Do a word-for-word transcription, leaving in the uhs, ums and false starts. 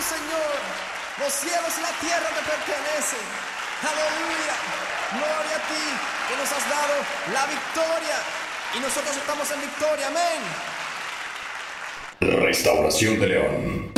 Señor. Los cielos y la tierra te pertenecen. Aleluya. Gloria a ti que nos has dado la victoria. Y nosotros estamos en victoria. Amén. Restauración de León.